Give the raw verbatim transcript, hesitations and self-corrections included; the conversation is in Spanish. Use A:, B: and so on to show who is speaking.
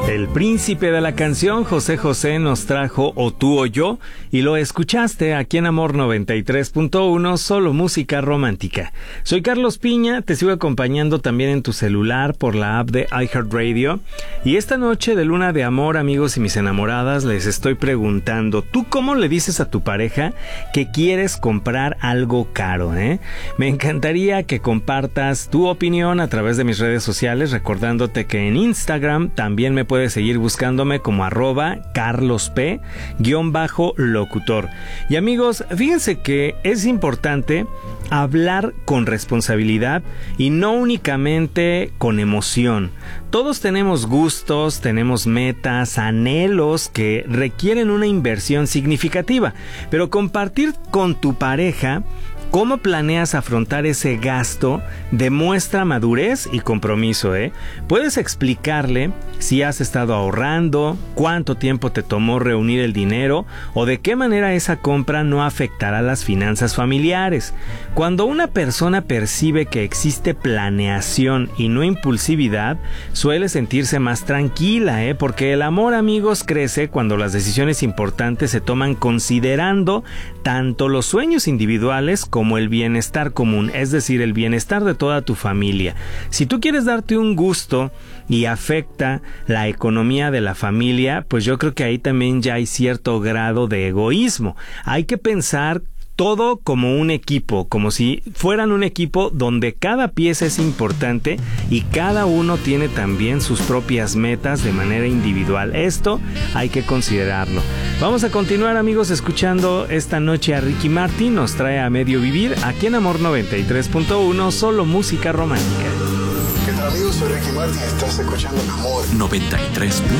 A: El príncipe de la canción, José José, nos trajo O Tú o Yo, y lo escuchaste aquí en Amor noventa y tres punto uno, solo música romántica. Soy Carlos Piña, te sigo acompañando también en tu celular por la app de iHeartRadio, y esta noche de luna de amor, amigos y mis enamoradas, les estoy preguntando, ¿tú cómo le dices a tu pareja que quieres comprar algo caro, eh? Me encantaría que compartas tu opinión a través de mis redes sociales, recordándote que en Instagram también me puedes seguir buscándome como arroba carlosp guión bajo locutor. Y amigos, fíjense que es importante hablar con responsabilidad y no únicamente con emoción. Todos tenemos gustos, tenemos metas, anhelos que requieren una inversión significativa, pero compartir con tu pareja cómo planeas afrontar ese gasto demuestra madurez y compromiso, ¿eh? Puedes explicarle si has estado ahorrando, cuánto tiempo te tomó reunir el dinero o de qué manera esa compra no afectará las finanzas familiares. Cuando una persona percibe que existe planeación y no impulsividad, suele sentirse más tranquila, ¿eh? Porque el amor, amigos, crece cuando las decisiones importantes se toman considerando tanto los sueños individuales como el bienestar común, es decir, el bienestar de toda tu familia. Si tú quieres darte un gusto y afecta la economía de la familia, pues yo creo que ahí también ya hay cierto grado de egoísmo. Hay que pensar todo como un equipo, como si fueran un equipo donde cada pieza es importante y cada uno tiene también sus propias metas de manera individual. Esto hay que considerarlo. Vamos a continuar, amigos, escuchando esta noche a Ricky Martin. Nos trae A Medio Vivir aquí en Amor noventa y tres punto uno, solo música romántica.
B: ¿Qué tal, amigos? Soy Ricky Martin y estás escuchando Amor
C: noventa y tres.